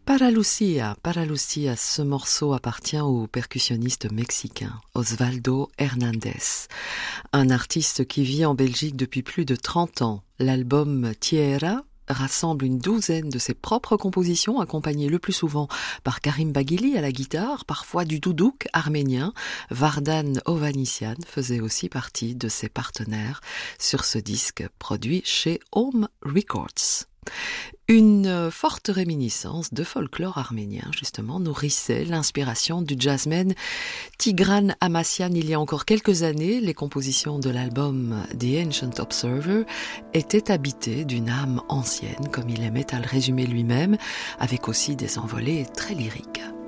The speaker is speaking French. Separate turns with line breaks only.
Para Lucia, ce morceau appartient au percussionniste mexicain Osvaldo Hernández, un artiste qui vit en Belgique depuis plus de 30 ans. L'album Tierra rassemble une douzaine de ses propres compositions, accompagnées le plus souvent par Karim Baghili à la guitare, parfois du doudouk arménien. Vardan Ovanesyan faisait aussi partie de ses partenaires sur ce disque produit chez Home Records. Une forte réminiscence de folklore arménien, justement, nourrissait l'inspiration du jazzman Tigran Amassian il y a encore quelques années. Les compositions de l'album The Ancient Observer étaient habitées d'une âme ancienne, comme il aimait à le résumer lui-même, avec aussi des envolées très lyriques.